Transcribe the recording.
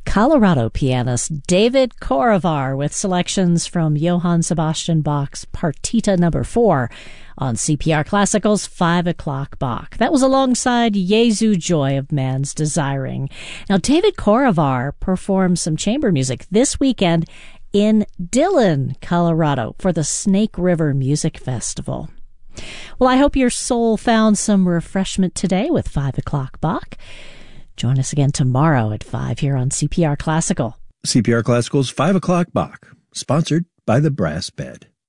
Colorado pianist David Korevar with selections from Johann Sebastian Bach's Partita No. 4 on CPR Classical's 5 o'clock Bach. That was alongside Jesu Joy of Man's Desiring. Now, David Korevar performed some chamber music this weekend in Dillon, Colorado for the Snake River Music Festival. Well, I hope your soul found some refreshment today with 5 o'clock Bach. Join us again tomorrow at 5 here on CPR Classical. CPR Classical's 5 o'clock Bach, sponsored by the Brass Bed.